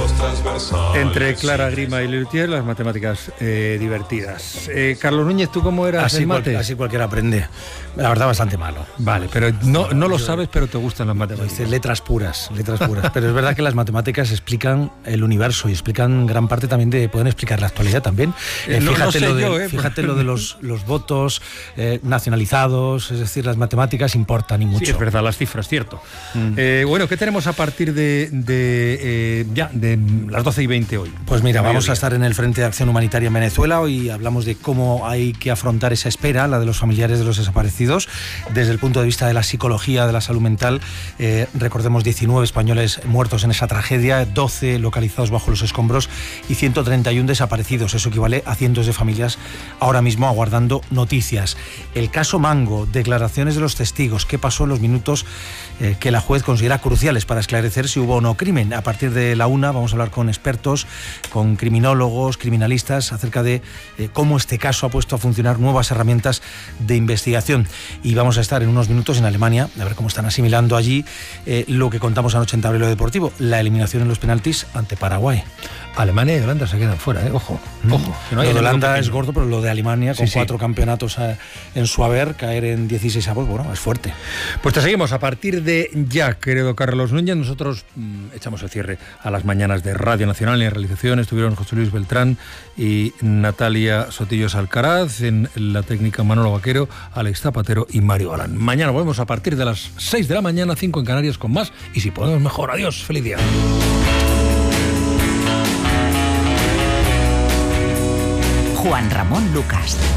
Entre Clara Grima y Lelutier, las matemáticas divertidas. Carlos Núñez, ¿tú cómo eras en mate? Así cualquiera aprende. La verdad, bastante malo. Vale, pero no lo sabes, pero te gustan las matemáticas. Letras puras. Pero es verdad que las matemáticas explican el universo y explican gran parte también pueden explicar la actualidad también. Fíjate lo de los votos nacionalizados, es decir, las matemáticas importan y mucho. Sí, es verdad, las cifras, cierto. Bueno, ¿qué tenemos a partir de las 12:20 hoy? Pues mira, vamos a estar en el Frente de Acción Humanitaria en Venezuela. Hoy hablamos de cómo hay que afrontar esa espera, la de los familiares de los desaparecidos, desde el punto de vista de la psicología, de la salud mental. Recordemos 19 españoles muertos en esa tragedia, 12 localizados bajo los escombros y 131 desaparecidos. Eso equivale a cientos de familias ahora mismo aguardando noticias. El caso Mango, declaraciones de los testigos, qué pasó en los minutos que la juez considera cruciales para esclarecer si hubo o no crimen. A partir de la 1 vamos a hablar con expertos, con criminólogos, criminalistas, acerca de cómo este caso ha puesto a funcionar nuevas herramientas de investigación. Y vamos a estar en unos minutos en Alemania, a ver cómo están asimilando allí lo que contamos anoche en Tablero Deportivo, la eliminación en los penaltis ante Paraguay. Alemania y Holanda se quedan fuera, ojo. Que no lo de Holanda es gordo, pero lo de Alemania, con 4 campeonatos en su haber, caer en 16avos, bueno, es fuerte. Pues te seguimos a partir de ya, querido Carlos Núñez. Nosotros echamos el cierre a las mañanas de Radio Nacional. En realización estuvieron José Luis Beltrán y Natalia Sotillos Alcaraz, en la técnica Manolo Vaquero, Alex Zapatero y Mario Galán. Mañana volvemos a partir de las 6 de la mañana, 5 en Canarias, con más, y si podemos mejor. Adiós, feliz día. Juan Ramón Lucas.